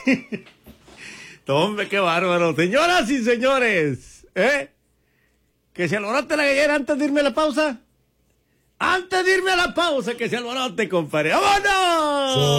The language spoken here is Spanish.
Hombre, qué bárbaro. Señoras y señores, que se alborote la gallera antes de irme a la pausa. Antes de irme a la pausa, que se alborote, compadre. ¡Vámonos!